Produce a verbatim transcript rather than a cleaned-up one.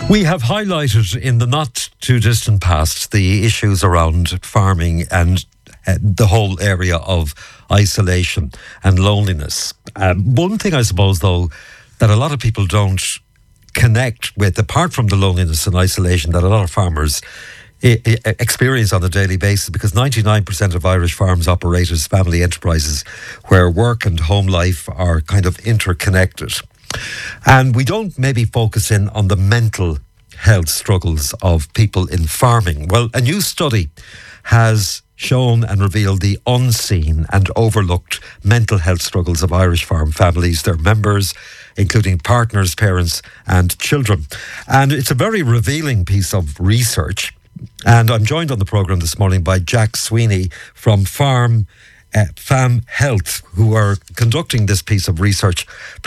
We have highlighted in the not too distant past the issues around farming and uh, the whole area of isolation and loneliness. Um, one thing, I suppose, though, that a lot of people don't connect with, apart from the loneliness and isolation that a lot of farmers I- I experience on a daily basis, because ninety-nine percent of Irish farms operate as family enterprises where work and home life are kind of interconnected. And we don't maybe focus in on the mental health struggles of people in farming. Well, a new study has shown and revealed the unseen and overlooked mental health struggles of Irish farm families, their members, including partners, parents and children. And it's a very revealing piece of research. And I'm joined on the programme this morning by Jack Sweeney from Farm uh, Fam Health, who are conducting this piece of research.